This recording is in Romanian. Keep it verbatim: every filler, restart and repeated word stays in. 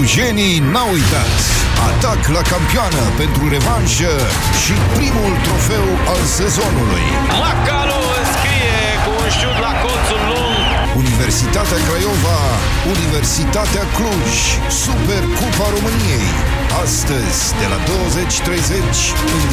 Clujenii n-au uitat. Atac la campioană pentru revanșă și primul trofeu al sezonului. Macalu înscrie cu un șut la colțul lung. Universitatea Craiova, Universitatea Cluj, Supercupa României. Astăzi, de la douăzeci treizeci, în